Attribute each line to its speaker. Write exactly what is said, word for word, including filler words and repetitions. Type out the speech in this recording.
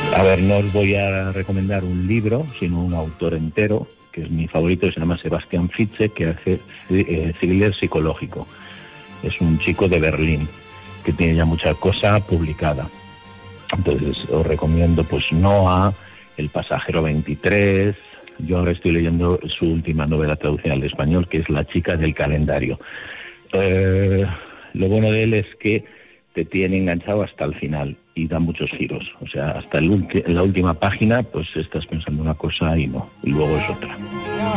Speaker 1: A ver, no os voy a recomendar un libro, sino un autor entero, que es mi favorito, que se llama Sebastian Fichte, que hace eh, thriller psicológico. Es un chico de Berlín, que tiene ya mucha cosa publicada. Entonces os recomiendo pues Noah, El pasajero veintitrés. Yo ahora estoy leyendo su última novela traducida al español, que es La chica del calendario. Eh, lo bueno de él es que te tiene enganchado hasta el final y da muchos giros. O sea, hasta el ulti- la última página pues estás pensando una cosa y no, y luego es otra.